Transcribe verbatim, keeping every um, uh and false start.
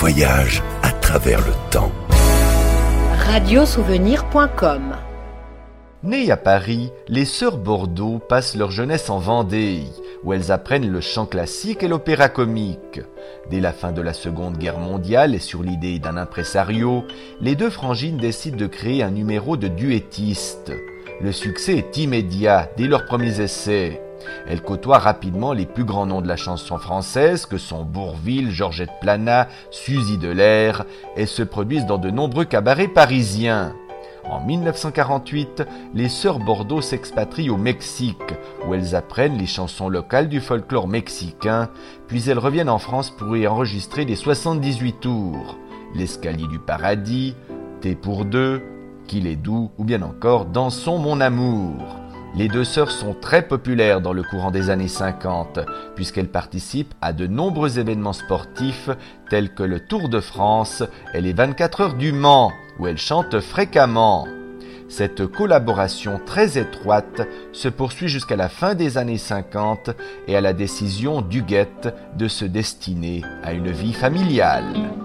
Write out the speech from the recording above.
voyage à travers le temps. radio souvenir point com. Nées à Paris, les sœurs Bordeaux passent leur jeunesse en Vendée, où elles apprennent le chant classique et l'opéra comique. Dès la fin de la Seconde Guerre mondiale et sur l'idée d'un impresario, les deux frangines décident de créer un numéro de duettistes. Le succès est immédiat dès leurs premiers essais. Elles côtoient rapidement les plus grands noms de la chanson française que sont Bourvil, Georgette Plana, Suzy Delair et se produisent dans de nombreux cabarets parisiens. En mille neuf cent quarante-huit, les sœurs Bordeaux s'expatrient au Mexique, où elles apprennent les chansons locales du folklore mexicain, puis elles reviennent en France pour y enregistrer les soixante-dix-huit tours, L'escalier du paradis, Thé pour deux, Qu'il est doux ou bien encore Dansons mon amour. Les deux sœurs sont très populaires dans le courant des années cinquante, puisqu'elles participent à de nombreux événements sportifs tels que le Tour de France et les vingt-quatre heures du Mans, où elles chantent fréquemment. Cette collaboration très étroite se poursuit jusqu'à la fin des années cinquante et à la décision d'Huguette de se destiner à une vie familiale.